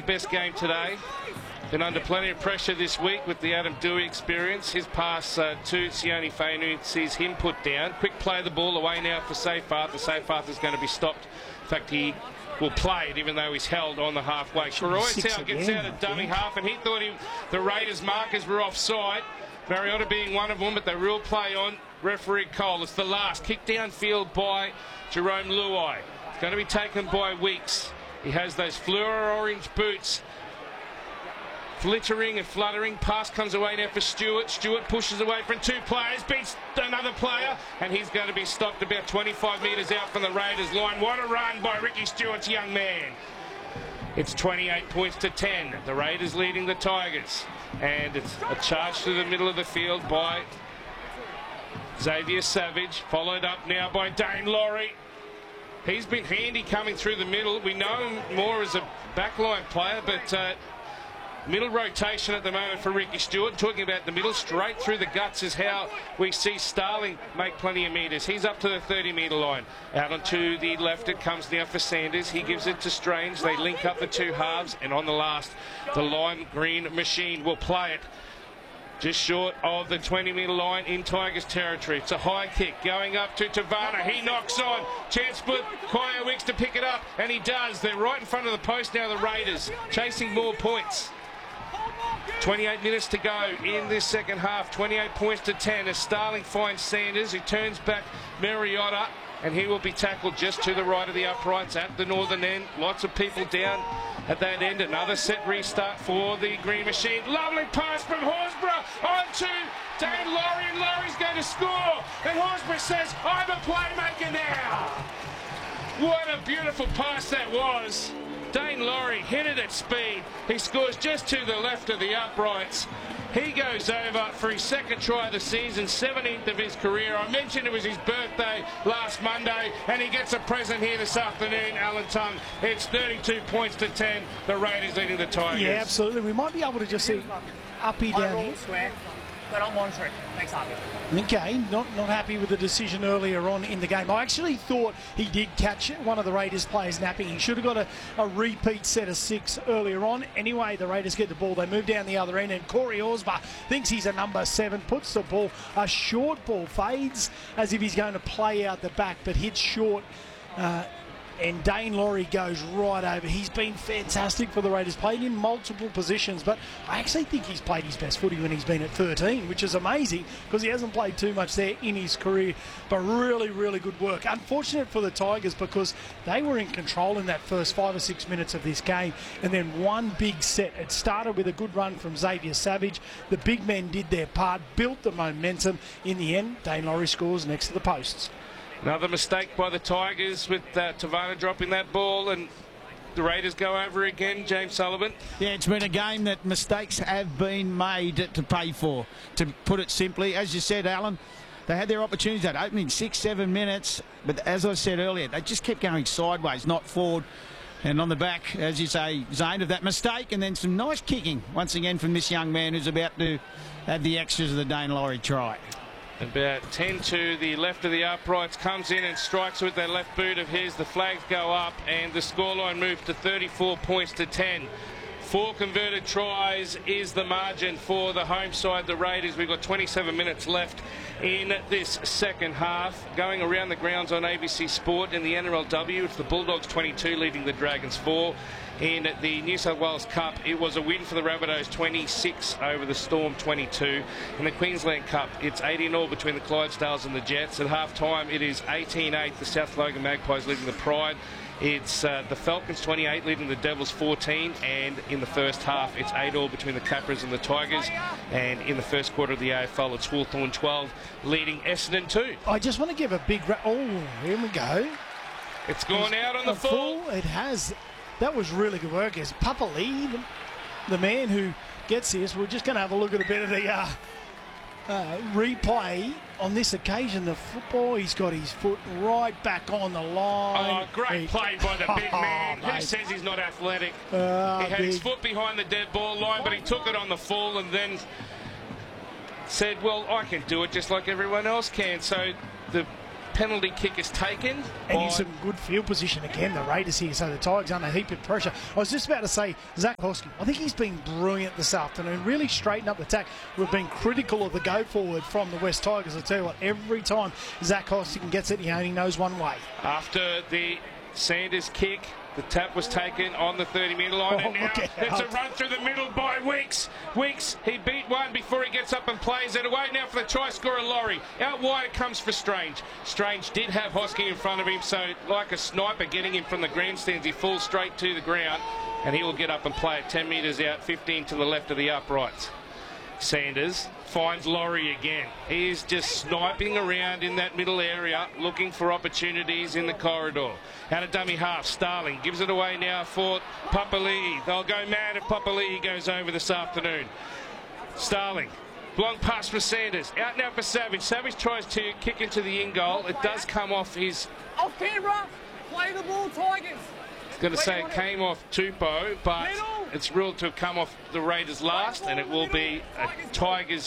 best game today. Been under plenty of pressure this week with the Adam Dewey experience. His pass to Sione Fainu sees him put down. Quick play the ball away now for Seyfarth. The Seyfarth is going to be stopped. In fact, he will play it even though he's held on the halfway. Koroisau gets out of dummy half, and he thought the Raiders markers were offside. Mariota being one of them, but they will play on. Referee Cole. It's the last. Kick downfield by Jerome Luai. It's going to be taken by Weeks. He has those fluoro orange boots. Flittering and fluttering. Pass comes away now for Stewart. Stewart pushes away from two players. Beats another player. And he's going to be stopped about 25 metres out from the Raiders line. What a run by Ricky Stewart's young man. It's 28 points to 10. The Raiders leading the Tigers. And it's a charge through the middle of the field by Xavier Savage. Followed up now by Dane Laurie. He's been handy coming through the middle. We know him more as a backline player, but middle rotation at the moment for Ricky Stewart. Talking about the middle, straight through the guts is how we see Starling make plenty of metres. He's up to the 30-metre line. Out onto the left it comes now for Sanders. He gives it to Strange. They link up the two halves, and on the last, the lime green machine will play it just short of the 20-metre line in Tigers territory. It's a high kick going up to Tavana. He knocks on. Chance for Kaya Wicks to pick it up, and he does. They're right in front of the post now, the Raiders, chasing more points. 28 minutes to go in this second half. 28 points to 10 as Starling finds Sanders, who turns back Mariota, and he will be tackled just to the right of the uprights at the northern end. Lots of people down at that end. Another set restart for the Green Machine. Lovely pass from Horsburgh onto Dane Laurie, and Laurie's going to score. And Horsburgh says, I'm a playmaker now. What a beautiful pass that was. Dane Laurie hit it at speed. He scores just to the left of the uprights. He goes over for his second try of the season, 17th of his career. I mentioned it was his birthday last Monday, and he gets a present here this afternoon, Alan Tongue. It's 32 points to 10. The Raiders leading the Tigers. Yeah, absolutely. We might be able to just see Uppy down here. But I'm monitoring. Thanks, Harvey. Okay, not happy with the decision earlier on in the game. I actually thought he did catch one of the Raiders players napping. He should have got a repeat set of 6 earlier on. Anyway, the Raiders get the ball. They move down the other end, and Corey Horsburgh thinks he's a number 7, puts the ball, a short ball, fades as if he's going to play out the back, but hits short. And Dane Laurie goes right over. He's been fantastic for the Raiders, played in multiple positions, but I actually think he's played his best footy when he's been at 13, which is amazing because he hasn't played too much there in his career, but really, really good work. Unfortunate for the Tigers because they were in control in that first 5 or 6 minutes of this game, and then one big set. It started with a good run from Xavier Savage. The big men did their part, built the momentum. In the end, Dane Laurie scores next to the posts. Another mistake by the Tigers with Tavana dropping that ball, and the Raiders go over again. James Sullivan. Yeah, it's been a game that mistakes have been made to pay for, to put it simply. As you said, Alan, they had their opportunities that opening 6-7 minutes, but as I said earlier, they just kept going sideways, not forward. And on the back, as you say, Zane, of that mistake, and then some nice kicking once again from this young man who's about to add the extras of the Dane Laurie try. About 10 to the left of the uprights, comes in and strikes with that left boot of his. The flags go up and the scoreline moves to 34 points to 10. 4 converted tries is the margin for the home side, the Raiders. We've got 27 minutes left in this second half. Going around the grounds on ABC Sport in the NRLW, it's the Bulldogs 22 leading the Dragons 4. In the New South Wales Cup, it was a win for the Rabbitohs, 26 over the Storm 22. In the Queensland Cup, it's 18-all between the Clydesdales and the Jets. At half-time, it is 18-8, the South Logan Magpies leading the Pride. It's the Falcons 28 leading the Devils 14, and in the first half it's 8-all between the Capras and the Tigers, and in the first quarter of the AFL it's Hawthorn 12 leading Essendon 2. I just want to give a big oh, here we go. It's gone out on the full. It has. That was really good work. It's Papa Lee, the man who gets this. We're just going to have a look at a bit of the replay on this occasion. The football, he's got his foot right back on the line. Oh, great play by the big man. Who says he's not athletic? He had his foot behind the dead ball line, but he took it on the full and then said, well, I can do it just like everyone else can. So the penalty kick is taken. And in some good field position again, the Raiders here, so the Tigers under a heap of pressure. I was just about to say, Zach Hoskin, I think he's been brilliant this afternoon, really straightened up the attack. We've been critical of the go forward from the West Tigers. I tell you what, every time Zach Hoskin gets it, he only knows one way. After the Sanders kick, the tap was taken on the 30-metre line, and now it's a run through the middle by Weeks. Weeks, he beat one before he gets up and plays it away. Now for the try scorer, Laurie. Out wide it comes for Strange. Strange did have Hosking in front of him, so like a sniper getting him from the grandstands, he falls straight to the ground, and he will get up and play it 10 metres out, 15 to the left of the uprights. Sanders finds Laurie again. He is just sniping around in that middle area, looking for opportunities in the corridor. Out of dummy half, Starling gives it away now for Papali'i. They'll go mad if Papali'i goes over this afternoon. Starling, long pass for Sanders. Out now for Savage. Savage tries to kick into the in goal. It does come off his... Off camera, play the ball, Tigers. Going to say it came off Tupou, but it's ruled to have come off the Raiders last, and it will be a Tigers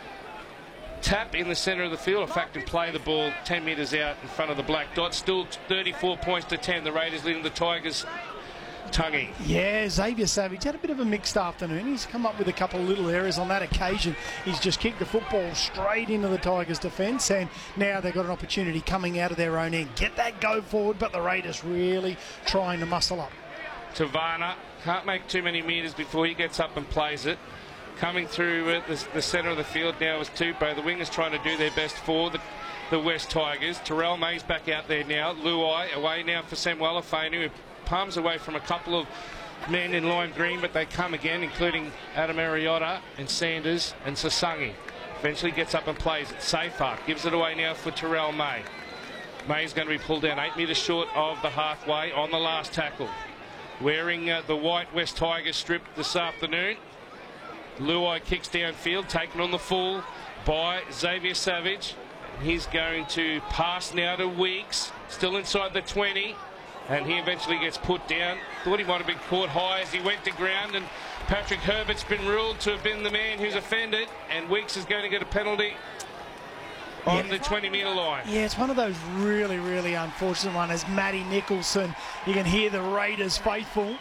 tap in the centre of the field. In fact, and play the ball 10 metres out in front of the black dot. Still 34 points to 10. The Raiders leading the Tigers. Tungy. Yeah, Xavier Savage had a bit of a mixed afternoon. He's come up with a couple of little errors on that occasion. He's just kicked the football straight into the Tigers' defence, and now they've got an opportunity coming out of their own end. Get that go forward, but the Raiders really trying to muscle up. Tavana can't make too many metres before he gets up and plays it. Coming through the centre of the field now is Tupou. The wingers trying to do their best for the West Tigers. Terrell May's back out there now. Luai away now for Samuel Afenu, who palms away from a couple of men in lime green, but they come again, including Adam Ariotta and Sanders and Sasangi. Eventually gets up and plays it. Safar gives it away now for Terrell May. May's going to be pulled down 8 metres short of the halfway on the last tackle. Wearing the white West Tigers strip this afternoon. Luai kicks downfield, taken on the full by Xavier Savage. He's going to pass now to Weeks, still inside the 20. And he eventually gets put down. Thought he might have been caught high as he went to ground, and Patrick Herbert's been ruled to have been the man who's offended, and Weeks is going to get a penalty on the 20-metre line. Yeah, it's one of those really, really unfortunate ones. As Matty Nicholson, you can hear the Raiders faithful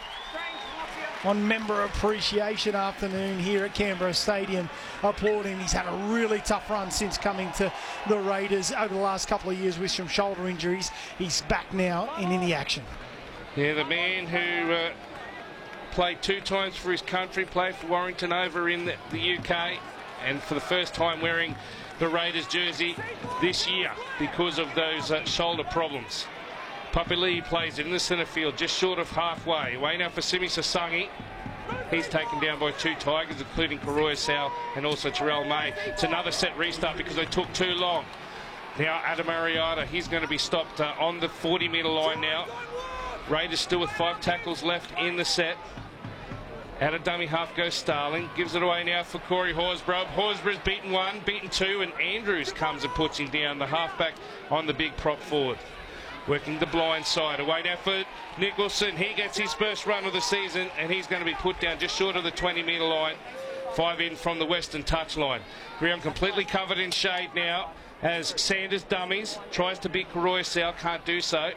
on Member Appreciation Afternoon here at Canberra Stadium applauding. He's had a really tough run since coming to the Raiders over the last couple of years with some shoulder injuries. He's back now and in the action. Yeah, the man who played 2 times for his country, played for Warrington over in the UK, and for the first time wearing the Raiders jersey this year because of those shoulder problems. Papali'i plays it in the centre field, just short of halfway. Away now for Simi Sasangi. He's taken down by 2 Tigers, including Karoya Sal and also Terrell May. It's another set restart because they took too long. Now Adam Ariotta, he's going to be stopped on the 40-metre line now. Raiders still with 5 tackles left in the set. Out of dummy half goes Starling. Gives it away now for Corey Horsburgh. Horsburgh's beaten 1, beaten 2, and Andrews comes and puts him down, the halfback on the big prop forward. Working the blind side. Away now for Nicholson. He gets his first run of the season, and he's going to be put down just short of the 20-metre line. 5 in from the western touchline. Ground completely covered in shade now as Sanders dummies. Tries to beat Karoya Sal, can't do so.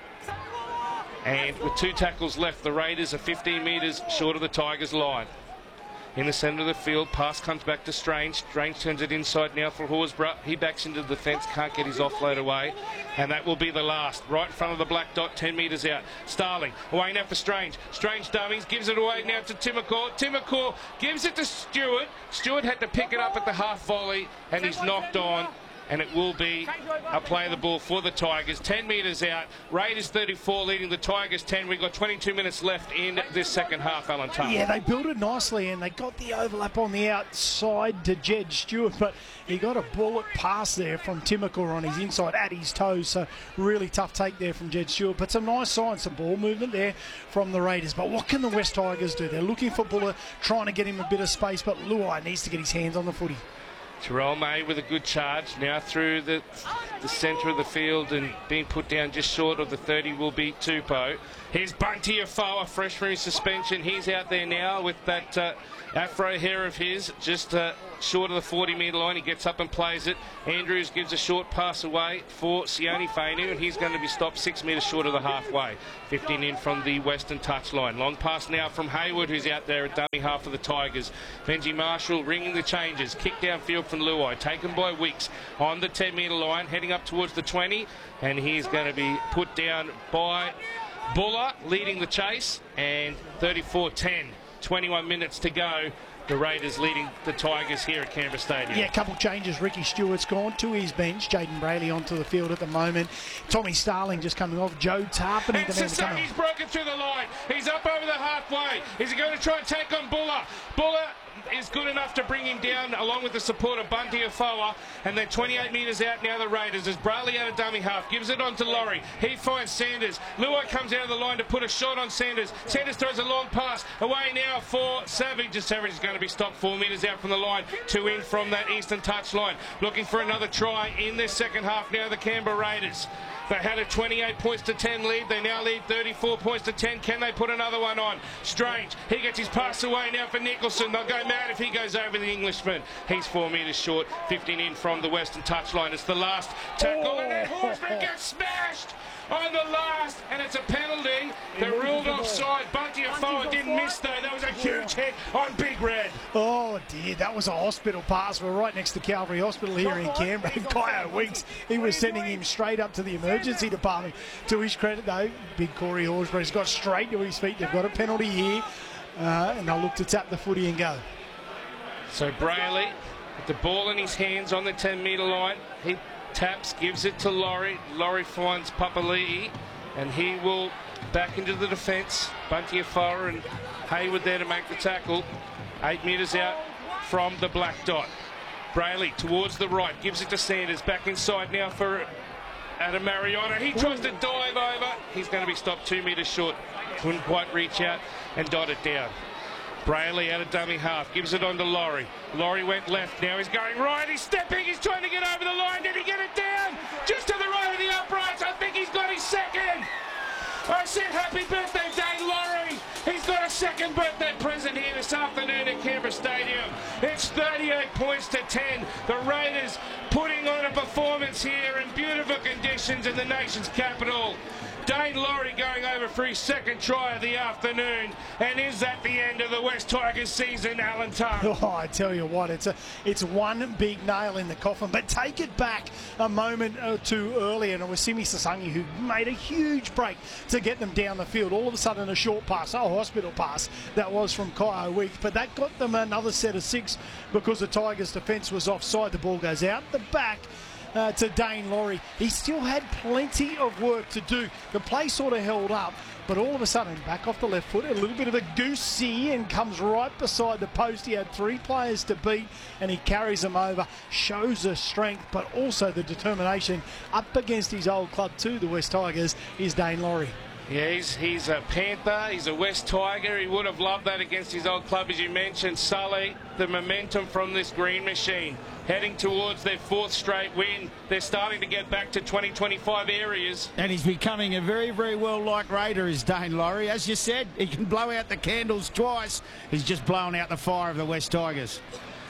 And with 2 tackles left, the Raiders are 15 metres short of the Tigers' line. In the centre of the field, pass comes back to Strange. Strange turns it inside now for Horsburgh. He backs into the defence, can't get his offload away. And that will be the last. Right in front of the black dot, 10 metres out. Starling, away now for Strange. Strange dummies, gives it away now to Timacor. Timacor gives it to Stewart. Stewart had to pick it up at the half volley, and he's knocked on. And it will be a play of the ball for the Tigers. 10 metres out. Raiders 34 leading the Tigers 10. We've got 22 minutes left in this second half, Alan Tuttle. Yeah, they built it nicely and they got the overlap on the outside to Jed Stewart, but he got a bullet pass there from Timacor on his inside at his toes. So really tough take there from Jed Stewart. But some nice signs, some ball movement there from the Raiders. But what can the West Tigers do? They're looking for Buller, trying to get him a bit of space, but Luai needs to get his hands on the footy. Terrell May with a good charge. Now through the centre of the field and being put down just short of the 30 will be Tupou. Here's Bunty Afoa, fresh from his suspension. He's out there now with that afro hair of his, just short of the 40-metre line. He gets up and plays it. Andrews gives a short pass away for Sione Fainu, and he's going to be stopped 6 metres short of the halfway. 15 in from the western touchline. Long pass now from Hayward, who's out there at dummy half of the Tigers. Benji Marshall ringing the changes. Kick downfield from Luai, taken by Wicks on the 10-metre line, heading up towards the 20, and he's going to be put down by Buller, leading the chase, and 34-10. 21 minutes to go. The Raiders leading the Tigers here at Canberra Stadium. Yeah, a couple changes. Ricky Stewart's gone to his bench. Jaden Brayley onto the field at the moment. Tommy Starling just coming off. Joe Tarpon. And Sasaki's broken through the line. He's up over the halfway. Is he going to try and take on Buller? Buller is good enough to bring him down along with the support of Bunty Afoa, and they're 28 metres out now, the Raiders, as Brayley out of dummy half gives it on to Laurie. He finds Sanders. Luai comes out of the line to put a shot on Sanders. Sanders throws a long pass away now for Savage. Savage is going to be stopped 4 metres out from the line, 2 in from that eastern touch line, looking for another try in this second half now, the Canberra Raiders. They had a 28 points to 10 lead. They now lead 34 points to 10. Can they put another one on? Strange. He gets his pass away now for Nicholson. They'll go mad if he goes over the Englishman. He's 4 metres short. 15 in from the western touchline. It's the last tackle, and then Horsburgh gets smashed on the last, and it's a penalty. They ruled offside. Bunty Afoa didn't miss though. That was a huge hit on Big Red. Oh dear, that was a hospital pass. We're right next to Calvary Hospital here in Canberra. Kyo Weeks, he was sending him straight up to the emergency department. To his credit though, big Corey Horsburgh's got straight to his feet. They've got a penalty here, and they'll look to tap the footy and go. So Brayley with the ball in his hands on the 10-metre line. He taps, gives it to Laurie. Laurie finds Papali'i, and he will back into the defence. Bunty Afoa and Hayward there to make the tackle. 8 metres out from the black dot. Brayley towards the right, gives it to Sanders. Back inside now for Adam Mariota. He tries to dive over. He's going to be stopped 2 metres short. Couldn't quite reach out and dot it down. Brayley out of dummy half, gives it on to Laurie. Laurie went left, now he's going right, he's stepping, he's trying to get over the line. Did he get it down? Just to the right of the uprights. I think he's got his second. I said happy birthday, Dane Laurie. He's got a second birthday present here this afternoon at Canberra Stadium. It's 38 points to 10. The Raiders putting on a performance here in beautiful conditions in the nation's capital. Dane Laurie going over for his second try of the afternoon. And is that the end of the West Tigers season, Alan Tongue? Oh, I tell you what, it's one big nail in the coffin. But take it back a moment or two earlier, and it was Simi Sasangi who made a huge break to get them down the field. All of a sudden, a short pass, a hospital pass, that was from Kyo Weeks. But that got them another set of 6 because the Tigers' defence was offside. The ball goes out the back to Dane Laurie. He still had plenty of work to do. The play sort of held up, but all of a sudden, back off the left foot, a little bit of a goosey, and comes right beside the post. He had 3 players to beat, and he carries them over. Shows the strength, but also the determination up against his old club too, the West Tigers, is Dane Laurie. Yeah, he's a Panther, he's a West Tiger. He would have loved that against his old club, as you mentioned. Sully, the momentum from this green machine, heading towards their 4th straight win. They're starting to get back to 2025 areas. And he's becoming a very, very well-liked Raider, is Dane Laurie. As you said, he can blow out the candles twice. He's just blown out the fire of the West Tigers.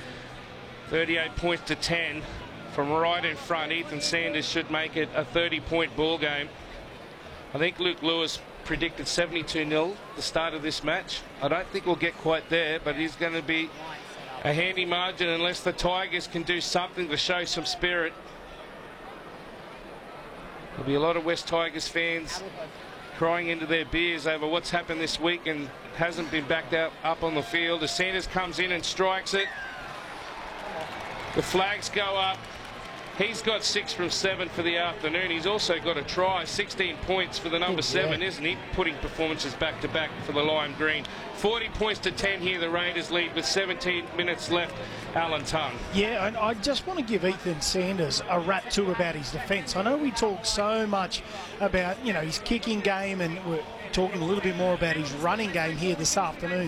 38 points to 10 from right in front. Ethan Sanders should make it a 30-point ball game. I think Luke Lewis predicted 72-0 the start of this match. I don't think we'll get quite there, but it is going to be a handy margin unless the Tigers can do something to show some spirit. There'll be a lot of West Tigers fans crying into their beers over what's happened this week and hasn't been backed up on the field. As Sanders comes in and strikes it, the flags go up. He's got 6 from 7 for the afternoon. He's also got a try, 16 points for the number 7, isn't he? Putting performances back to back for the Lime Green. 40 points to 10 here, the Raiders lead with 17 minutes left. Alan Tongue. Yeah, and I just want to give Ethan Sanders a rap too about his defence. I know we talk so much about, his kicking game, and we're talking a little bit more about his running game here this afternoon.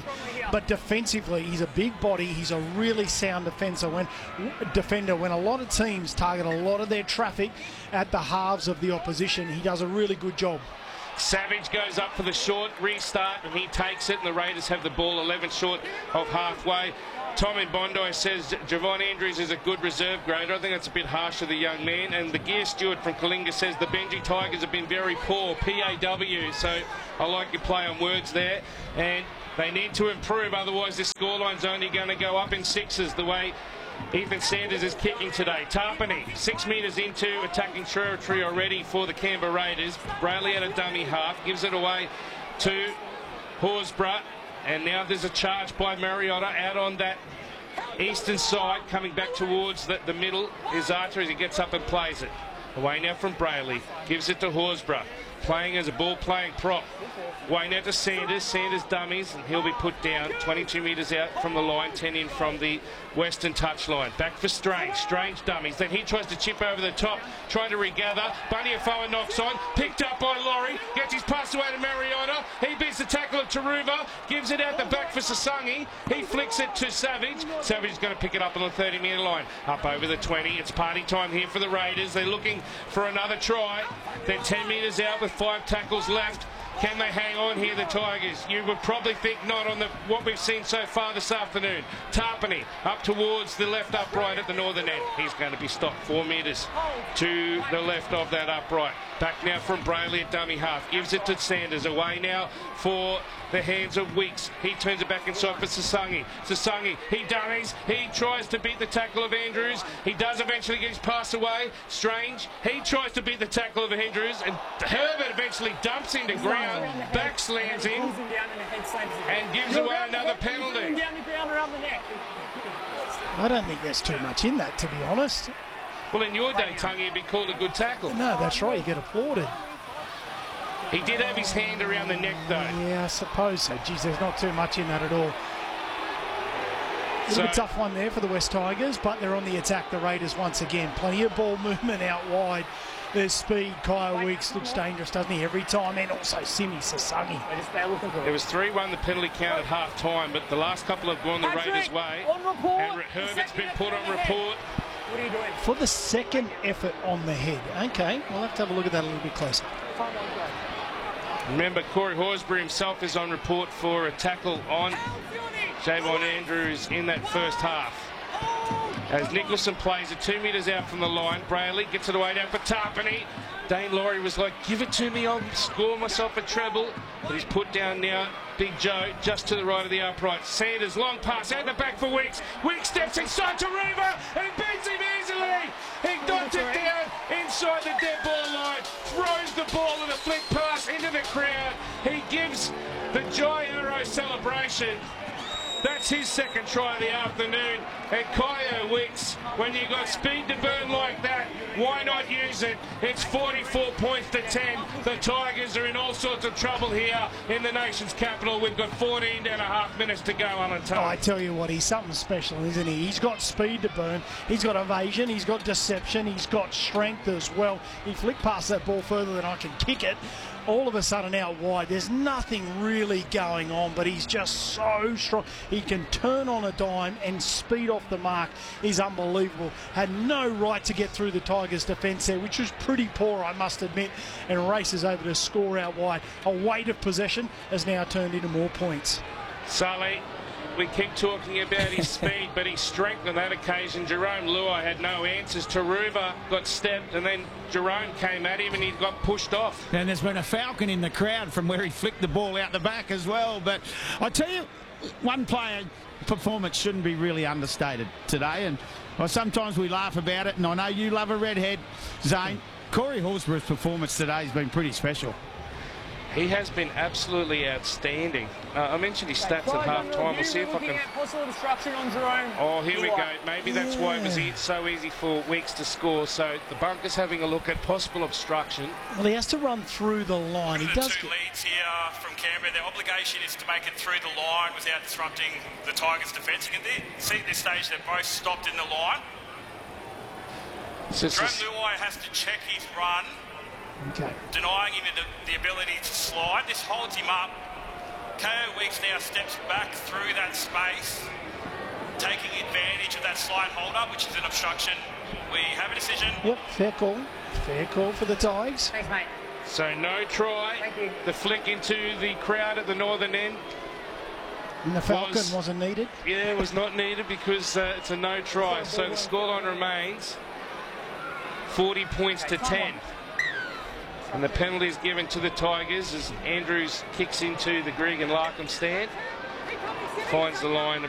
But defensively, he's a big body. He's a really sound defender. When a lot of teams target a lot of their traffic at the halves of the opposition, he does a really good job. Savage goes up for the short restart and he takes it, and the Raiders have the ball 11 short of halfway. Tom in Bondi says Javon Andrews is a good reserve grader. I think that's a bit harsh to the young man. And the Gear Stewart from Kalinga says the Benji Tigers have been very poor, PAW. So I like your play on words there. And they need to improve, otherwise this scoreline's only going to go up in sixes the way Ethan Sanders is kicking today. Tarpany, 6 metres into attacking territory already for the Canberra Raiders. Brayley at a dummy half, gives it away to Horsburgh. And now there's a charge by Mariota out on that eastern side, coming back towards the middle is Archer as he gets up and plays it. Away now from Brayley, gives it to Horsburgh, playing as a ball-playing prop. Away now to Sanders, Sanders dummies, and he'll be put down 22 metres out from the line, 10 in from the western touchline. Back for Strange, Strange dummies, then he tries to chip over the top, trying to regather. Bunyafoa knocks on, picked up by Laurie, gets his pass away to Mariota, he beats the tackle of Taruva, gives it out the back for Sasangi, he flicks it to Savage. Savage is going to pick it up on the 30-metre line, up over the 20. It's party time here for the Raiders. They're looking for another try. They're 10 metres out with 5 tackles left. Can they hang on here, the Tigers? You would probably think not on what we've seen so far this afternoon. Tarpany up towards the left upright at the northern end. He's going to be stopped 4 metres to the left of that upright. Back now from Brayley at dummy half. Gives it to Sanders. Away now for the hands of Weeks. He turns it back inside for Sasangi. Sasangi, he dummies. He tries to beat the tackle of Andrews. He does eventually get his pass away. Strange. He tries to beat the tackle of Andrews, and Herbert eventually dumps into ground, back slams in, and gives away another penalty. I don't think there's too much in that, to be honest. Well, in your day, Tungy, it'd be called a good tackle. No, that's right. You get applauded. He did have his hand around the neck, though. Yeah, I suppose so. Geez, there's not too much in that at all. A little bit tough one there for the West Tigers, but they're on the attack, the Raiders, once again. Plenty of ball movement out wide. There's speed. Kyle Weeks looks dangerous, doesn't he, every time? And also Simi Sasangi. It was 3-1 the penalty count at half-time, but the last couple have gone the Raiders' way. And Herbert's been put on report. What are you doing? For the second effort on the head. Okay, we'll have to have a look at that a little bit closer. Remember, Corey Horsburgh himself is on report for a tackle on Javon Andrews in that first half. As Nicholson plays it 2 metres out from the line, Brayley gets it away down for Tarpany. Dane Laurie was like, give it to me, I'll score myself a treble. But he's put down now, Big Joe, just to the right of the upright. Sanders, long pass out the back for Weeks. Weeks steps inside to Riva and beats him easily. He knocks it down inside the dead ball line, throws the ball in a flick pass into the crowd. He gives the Joy Arrow celebration. That's his second try of the afternoon. And Kyo Weeks, when you've got speed to burn like that, why not use it? It's 44 points to 10. The Tigers are in all sorts of trouble here in the nation's capital. We've got 14 and a half minutes to go on and I tell you what, he's something special, isn't he? He's got speed to burn. He's got evasion. He's got deception. He's got strength as well. He flicked past that ball further than I can kick it. All of a sudden out wide, there's nothing really going on, but he's just so strong. He can turn on a dime, and speed off the mark is unbelievable. Had no right to get through the Tigers' defence there, which was pretty poor, I must admit, and races over to score out wide. A weight of possession has now turned into more points. Sully, we keep talking about his speed, but his strength on that occasion. Jerome Luai had no answers. Taruva got stepped, and then Jerome came at him and he got pushed off. And there's been a falcon in the crowd from where he flicked the ball out the back as well. But I tell you, one player performance shouldn't be really understated today. And well, sometimes we laugh about it, and I know you love a redhead, Zane. Corey Horsburgh's performance today has been pretty special. He has been absolutely outstanding. I mentioned his stats at half-time. We'll see if I can... Possible destruction on Jerome. Oh, here we go. Maybe that's why it was so easy for Weeks to score. So the bunker's having a look at possible obstruction. Well, he has to run through the line. He does. Two leads here from Canberra. Their obligation is to make it through the line without disrupting the Tigers' defence. You can see at this stage they're both stopped in the line. Jerome Luai has to check his run. Okay. Denying him the ability to slide. This holds him up, KO Weeks now steps back through that space, taking advantage of that slight hold-up, which is an obstruction. We have a decision. Yep, fair call. Fair call for the Tigers. Thanks, mate. So no try. Thank you. The flick into the crowd at the northern end. And the Falcon wasn't needed. Yeah, it was not needed because it's a no try. So the scoreline remains 40 points to 10. And the penalty is given to the Tigers as Andrews kicks into the Greg and Larkham stand. Finds the line